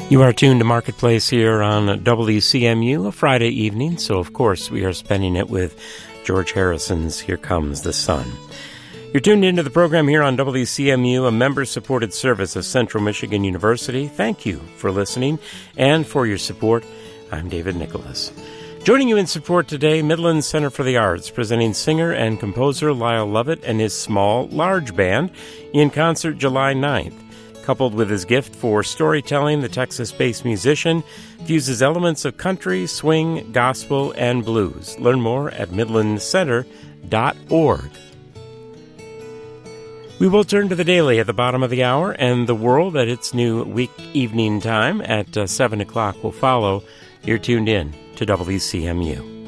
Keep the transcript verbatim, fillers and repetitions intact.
You are tuned to Marketplace here on W C M U, a Friday evening, so of course we are spending it with George Harrison's Here Comes the Sun. You're tuned into the program here on W C M U, a member-supported service of Central Michigan University. Thank you for listening and for your support. I'm David Nicholas. Joining you in support today, Midland Center for the Arts, presenting singer and composer Lyle Lovett and his small, large band in concert July ninth. Coupled with his gift for storytelling, the Texas-based musician fuses elements of country, swing, gospel, and blues. Learn more at midland center dot org. We will turn to the daily at the bottom of the hour, and the world at its new week evening time at uh, seven o'clock will follow. You're tuned in to W C M U.